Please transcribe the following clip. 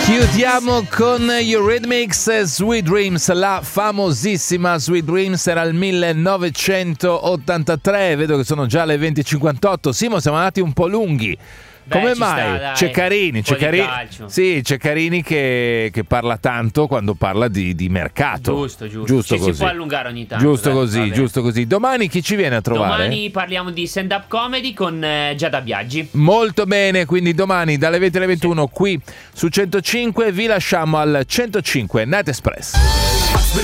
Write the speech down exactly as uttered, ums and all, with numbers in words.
Chiudiamo con Eurythmics, Sweet Dreams, la famosissima Sweet Dreams era il millenovecentottantatré, vedo che sono già le venti e cinquantotto. Simo, siamo andati un po' lunghi. Beh, come ci mai? sta, C'è Carini, c'è Carini, sì, c'è Carini che, che parla tanto quando parla di, di mercato. Giusto, giusto. Giusto Ci così. si può allungare ogni tanto. Giusto dai, così, giusto così. Domani chi ci viene a trovare? Domani parliamo di stand-up comedy con eh, Giada Biaggi. Molto bene, quindi domani dalle venti alle ventuno sì. Qui su centocinque vi lasciamo al centocinque Night Express.